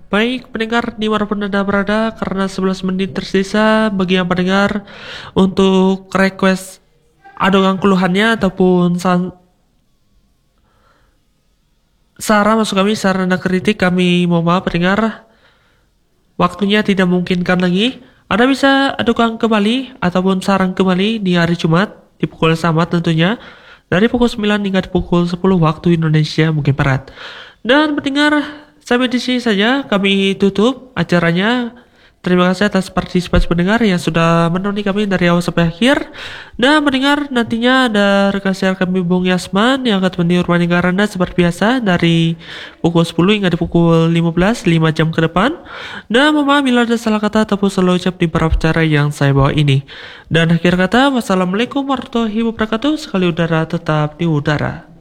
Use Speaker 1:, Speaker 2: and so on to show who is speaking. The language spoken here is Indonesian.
Speaker 1: Baik pendengar dimanapun Anda berada, karena 11 menit tersisa bagi yang pendengar untuk request adonan keluhannya ataupun saran masuk kami, saran dan kritik kami mohon maaf pendengar, waktunya tidak memungkinkan lagi. Anda bisa adukan kembali ataupun saran kembali di hari Jumat di pukul sama tentunya dari pukul 9 hingga pukul 10 waktu Indonesia mungkin Barat. Dan pendengar, sampai di sini saja kami tutup acaranya. Terima kasih atas partisipasi pendengar yang sudah menonton kami dari awal sampai akhir. Dan mendengar nantinya ada rekan siar kami Bung Yasman yang akan meniru pendengar Anda seperti biasa dari pukul 10 hingga di pukul 15, 5 jam ke depan. Dan mohon maaf bila ada salah kata ataupun salah ucap di beberapa cara yang saya bawa ini. Dan akhir kata, wassalamualaikum warahmatullahi wabarakatuh. Sekali udara tetap di udara.